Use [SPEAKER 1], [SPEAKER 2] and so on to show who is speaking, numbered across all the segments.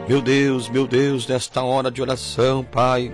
[SPEAKER 1] Meu Deus, nesta hora de oração, Pai,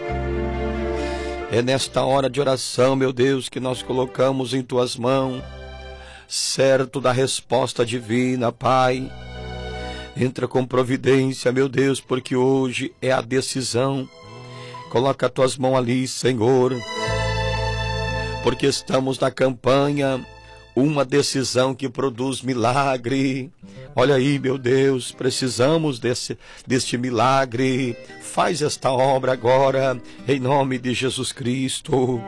[SPEAKER 1] é nesta hora de oração, meu Deus, que nós colocamos em Tuas mãos, certo da resposta divina, Pai. Entra com providência, meu Deus, porque hoje é a decisão. Coloca as Tuas mãos ali, Senhor, porque estamos na campanha, uma decisão que produz milagre. Olha aí, meu Deus, precisamos deste milagre. Faz esta obra agora, em nome de Jesus Cristo.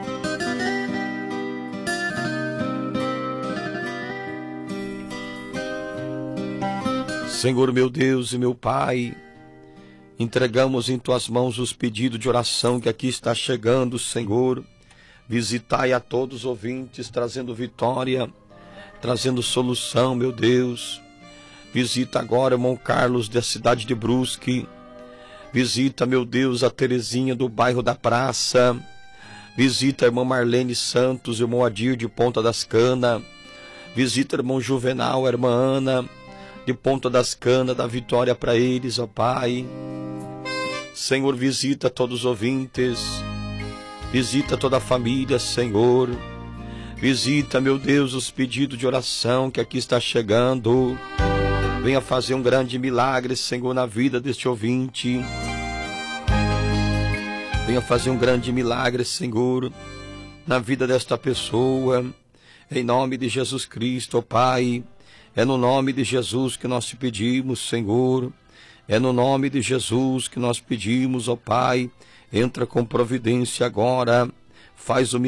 [SPEAKER 1] Senhor, meu Deus e meu Pai, entregamos em Tuas mãos os pedidos de oração que aqui está chegando, Senhor. Visitai a todos os ouvintes, trazendo vitória, trazendo solução, meu Deus. Visita agora o irmão Carlos da cidade de Brusque. Visita, meu Deus, a Terezinha do bairro da Praça. Visita a irmã Marlene Santos, o irmão Adir de Ponta das Canas. Visita o irmão Juvenal, a irmã Ana de Ponta das Canas. Dá vitória para eles, ó Pai. Senhor, visita todos os ouvintes. Visita toda a família, Senhor. Visita, meu Deus, os pedidos de oração que aqui está chegando. Venha fazer um grande milagre, Senhor, na vida deste ouvinte. Venha fazer um grande milagre, Senhor, na vida desta pessoa. Em nome de Jesus Cristo, ó Pai. É no nome de Jesus que nós te pedimos, Senhor. É no nome de Jesus que nós pedimos, ó Pai. Entra com providência agora. Faz o